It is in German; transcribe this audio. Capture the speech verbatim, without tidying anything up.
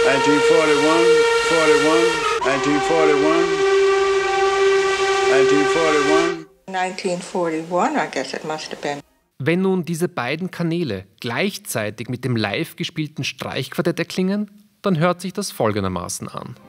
nineteen forty-one, forty-one, nineteen forty-one, nineteen forty-one. nineteen forty-one, I guess it must have been. Wenn nun diese beiden Kanäle gleichzeitig mit dem live gespielten Streichquartett erklingen, dann hört sich das folgendermaßen an.